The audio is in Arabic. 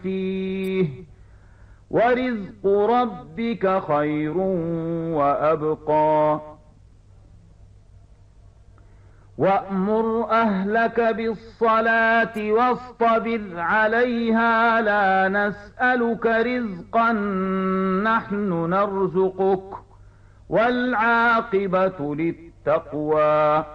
فيه ورزق ربك خير وأبقى وأمر أهلك بالصلاة واصطبر عليها لا نسألك رزقا نحن نرزقك والعاقبة للتقوى